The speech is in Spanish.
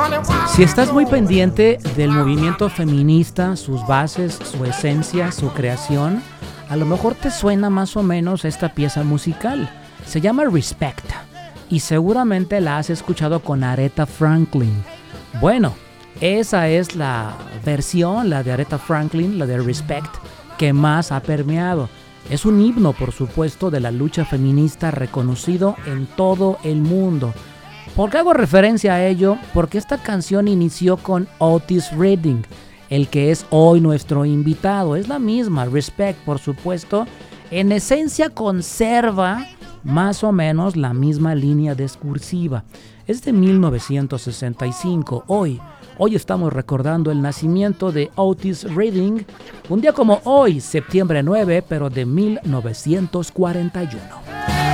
Si estás muy pendiente del movimiento feminista, sus bases, su esencia, su creación, a lo mejor te suena más o menos esta pieza musical. Se llama Respect y seguramente la has escuchado con Aretha Franklin. Bueno, esa es la versión, la de Aretha Franklin, la de Respect, que más ha permeado. Es un himno, por supuesto, de la lucha feminista reconocido en todo el mundo. ¿Por qué hago referencia a ello? Porque esta canción inició con Otis Redding, el que es hoy nuestro invitado. Es la misma, Respect, por supuesto. En esencia conserva más o menos la misma línea discursiva. Es de 1965. Hoy estamos recordando el nacimiento de Otis Redding, un día como hoy, septiembre 9, pero de 1941.